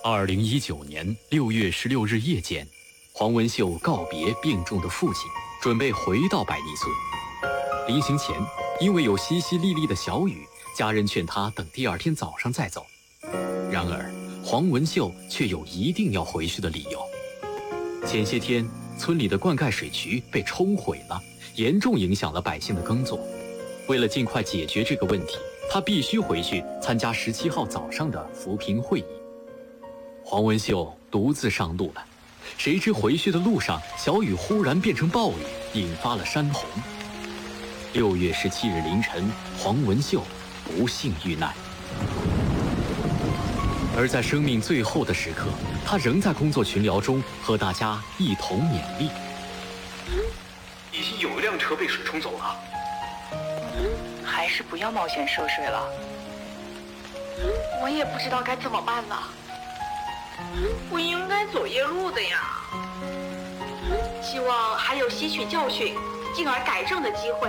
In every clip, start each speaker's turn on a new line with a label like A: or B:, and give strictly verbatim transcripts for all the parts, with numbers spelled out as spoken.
A: 二零一九年六月十六日夜间，黄文秀告别病重的父亲，准备回到百丽村。临行前，因为有淅淅沥沥的小雨，家人劝他等第二天早上再走。然而，黄文秀却有一定要回去的理由。前些天，村里的灌溉水渠被冲毁了，严重影响了百姓的耕作。为了尽快解决这个问题，他必须回去参加十七号早上的扶贫会议。黄文秀独自上路了，谁知回去的路上，小雨忽然变成暴雨，引发了山洪。六月十七日凌晨，黄文秀不幸遇难。而在生命最后的时刻，他仍在工作群聊中和大家一同勉励。
B: 已经有一辆车被水冲走了，
C: 还是不要冒险涉水了。
D: 我也不知道该怎么办了。
E: 不应该走夜路的呀。
D: 希望还有吸取教训，进而改正的机会。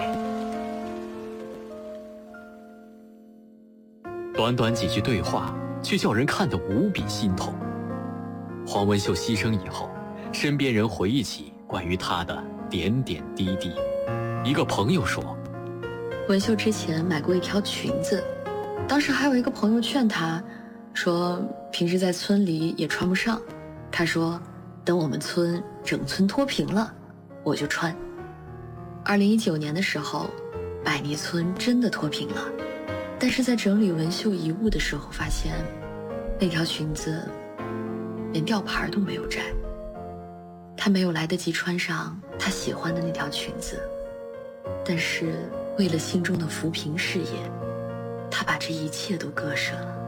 A: 短短几句对话，却叫人看得无比心痛。黄文秀牺牲以后，身边人回忆起关于他的点点滴滴。一个朋友说，
F: 文秀之前买过一条裙子，当时还有一个朋友劝他说平时在村里也穿不上，他说等我们村整村脱贫了我就穿。二零一九年的时候，百丽村真的脱贫了，但是在整理文秀遗物的时候发现，那条裙子连吊牌都没有摘。他没有来得及穿上他喜欢的那条裙子，但是为了心中的扶贫事业，他把这一切都割舍了。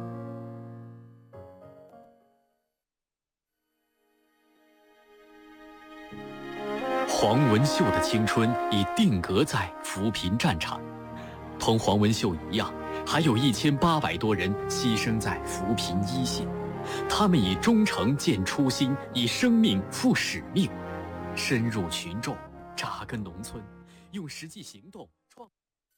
A: 黄文秀的青春已定格在扶贫战场，同黄文秀一样，还有一千八百多人牺牲在扶贫一线。他们以忠诚见初心，以生命负使命，深入群众，扎根农村，用实际行动创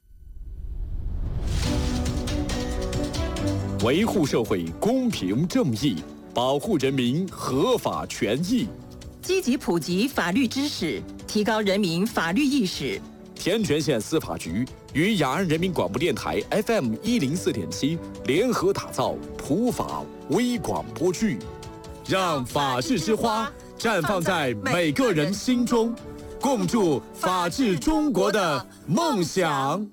G: 维护社会公平正义，保护人民合法权益，
H: 积极普及法律知识，提高人民法律意识。
G: 天全县司法局与雅安人民广播电台 F M 一零四点七联合打造普法微广播剧，让法治之花绽放在每个人心中，共筑法治中国的梦想。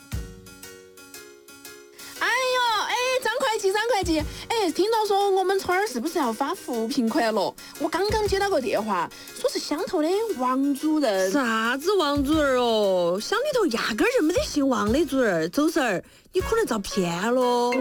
E: 张会计，哎，听到说我们村儿是不是要发扶贫款了？我刚刚接到个电话，说是乡头的王主任。
I: 啥子王主任哦？乡里头压根儿就没得姓王的主任。周婶儿，你可能遭骗喽。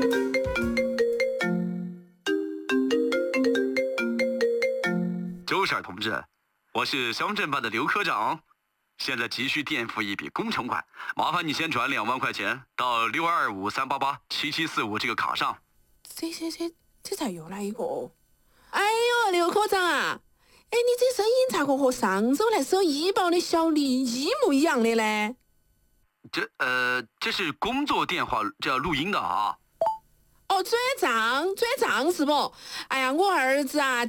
B: 周婶同志，我是乡镇办的刘科长，现在急需垫付一笔工程款，麻烦你先转两万块钱到六二五三八八七七四五这个卡上。
E: 这这这这咋又来一个？哎呦，刘科长啊，哎，你这声音咋个和上周来收医保的小李一模一样的呢？
B: 这呃，这是工作电话，这要录音的啊。
E: 哦，转账转账是不？哎呀，我儿子啊。